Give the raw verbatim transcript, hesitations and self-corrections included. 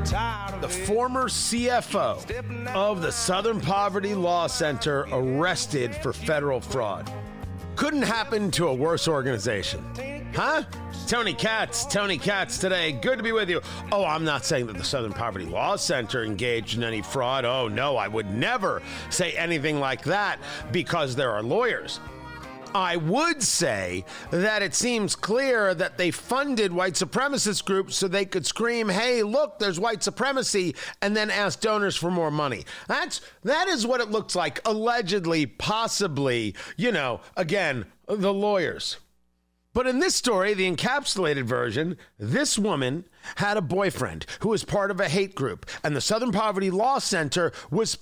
The former C F O of the Southern Poverty Law Center arrested for federal fraud. Couldn't happen to a worse organization. Huh? Tony Katz, Tony Katz today. Good to be with you. Oh, I'm not saying that the Southern Poverty Law Center engaged in any fraud. Oh, no, I would never say anything like that because there are lawyers. I would say that it seems clear that they funded white supremacist groups so they could scream, hey, look, there's white supremacy, and then ask donors for more money. That's, that is what it looks like, allegedly, possibly, you know, again, the lawyers. But in this story, the encapsulated version, this woman had a boyfriend who was part of a hate group, and the Southern Poverty Law Center was